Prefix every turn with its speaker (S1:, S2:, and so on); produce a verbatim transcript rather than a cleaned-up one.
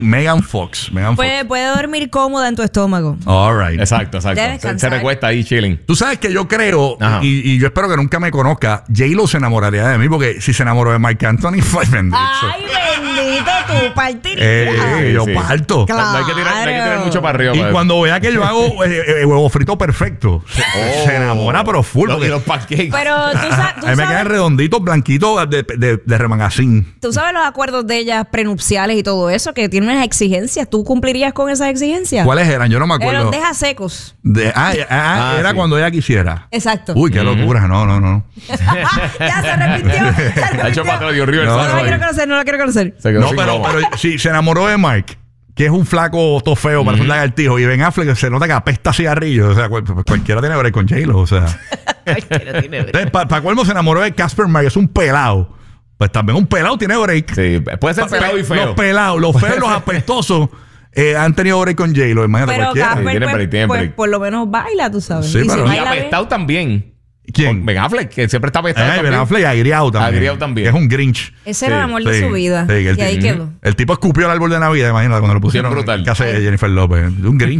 S1: Megan Fox. Megan
S2: puede,
S1: Fox.
S2: puede dormir cómoda en tu estómago.
S1: All right.
S3: Exacto, exacto. Se, se recuesta ahí chilling.
S1: Tú sabes que yo creo, y, y yo espero que nunca me conozca, J-Lo se enamoraría de mí, porque si se enamoró de Marc Anthony, fue bendito.
S2: Ay, bendito, tú partirías.
S1: Eh, yo sí. parto.
S2: Claro.
S3: No hay que tirar, no hay que tirar mucho para arriba.
S1: Y
S3: para
S1: cuando vea que yo hago eh, eh, huevo frito perfecto, se, oh. se enamora, pero full.
S3: Los, los pancakes.
S2: Pero tú, sa tú
S1: a mí me quedan redonditos, blanquitos de, de, de remangacín.
S2: Tú sabes los acuerdos de ellas prenupciales y todo eso, que tienen unas exigencias. ¿Tú cumplirías con esas exigencias?
S1: ¿Cuáles eran? Yo no me acuerdo.
S2: Los deja secos.
S1: De, ah, ah, ah, era sí. cuando ella quisiera.
S2: Exacto.
S1: Uy, qué locura. No, no, no.
S2: Ya se repitió.
S3: Ha hecho para atrás, Dios River.
S2: No, no, no la quiero conocer, no la quiero conocer.
S1: No, pero, pero sí, se enamoró de Mark, que es un flaco todo feo, parece mm-hmm. un lagartijo. Y Ben Affleck se nota que apesta cigarrillo. O sea, cual, cualquiera tiene que ver con J-Lo. O sea. Entonces, para pa colmo se enamoró de Casper Mark, es un pelado. Pues también un pelado tiene break.
S3: Sí, puede ser
S1: pa
S3: pelado y feo.
S1: Los pelados, los feos, los apestosos. Eh, han tenido break con J-Lo, imagínate
S2: pero
S1: cualquiera.
S2: Casper,
S3: tiene
S2: pues,
S3: break, tiene
S2: pues,
S3: break.
S2: por lo menos baila, tú sabes.
S1: Sí,
S2: y
S1: pero
S2: si
S3: y apestado también.
S1: ¿Quién?
S3: Ben Affleck, que siempre está apestado.
S1: Eh, Ben Affleck agriado también.
S3: Agriado también.
S1: Es un Grinch.
S2: Ese era el amor de
S1: sí,
S2: su vida.
S1: Sí, el
S2: y ahí quedó.
S1: El tipo escupió el árbol de Navidad, imagínate, cuando lo pusieron.
S3: Brutal.
S1: Que hace Jennifer López. Un Grinch.